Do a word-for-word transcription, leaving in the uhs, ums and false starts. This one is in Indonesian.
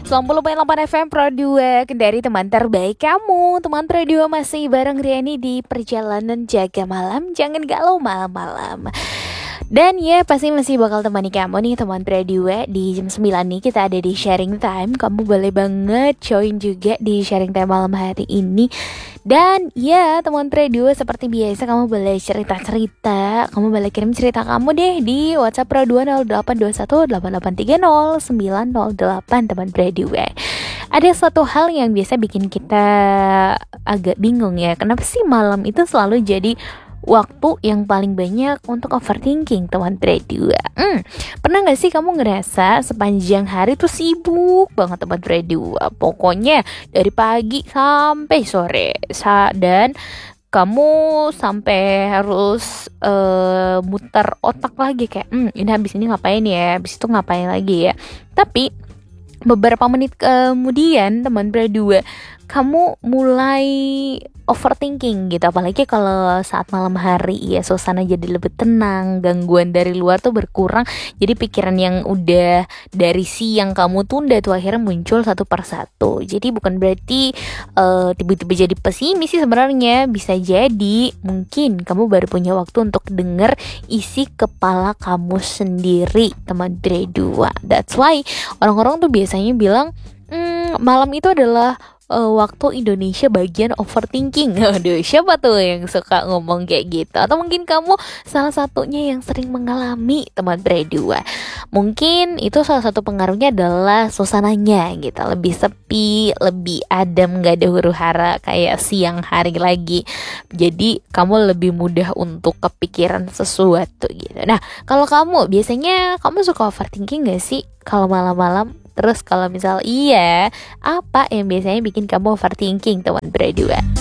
sembilan puluh koma delapan F M Pro dua Kendari, teman terbaik kamu. Teman Pro dua masih bareng Riani di perjalanan jaga malam. Jangan galau malam-malam. Dan ya pasti masih bakal temani kamu nih teman Pro dua. Di jam sembilan nih kita ada di sharing time. Kamu boleh banget join juga di sharing time malam hari ini. Dan ya teman Pro dua, seperti biasa kamu boleh cerita-cerita. Kamu boleh kirim cerita kamu deh di WhatsApp Pro dua nol delapan dua satu delapan delapan tiga nol sembilan nol delapan teman Pro dua. Ada satu hal yang biasa bikin kita agak bingung ya. Kenapa sih malam itu selalu jadi waktu yang paling banyak untuk overthinking teman dua? Hmm, pernah gak sih kamu ngerasa sepanjang hari tuh sibuk banget teman dua? Pokoknya dari pagi sampai sore Sa- Dan kamu sampai harus uh, muter otak lagi kayak hmm, ini habis ini ngapain ya, habis itu ngapain lagi ya. Tapi beberapa menit kemudian teman dua, kamu mulai overthinking gitu. Apalagi kalau saat malam hari ya, suasana jadi lebih tenang, gangguan dari luar tuh berkurang. Jadi pikiran yang udah dari siang kamu tunda tuh akhirnya muncul satu persatu. Jadi bukan berarti uh, tiba-tiba jadi pesimis sih sebenarnya. Bisa jadi mungkin kamu baru punya waktu untuk denger isi kepala kamu sendiri teman dua. That's why orang-orang tuh biasanya bilang hmm, malam itu adalah Uh, waktu Indonesia bagian overthinking. Aduh, siapa tuh yang suka ngomong kayak gitu? Atau mungkin kamu salah satunya yang sering mengalami teman dua. Mungkin itu salah satu pengaruhnya adalah suasananya gitu, lebih sepi, lebih adem, gak ada huru hara kayak siang hari lagi. Jadi kamu lebih mudah untuk kepikiran sesuatu gitu. Nah, kalau kamu biasanya kamu suka overthinking gak sih kalau malam-malam? Terus kalau misal iya, apa yang biasanya bikin kamu overthinking teman dua?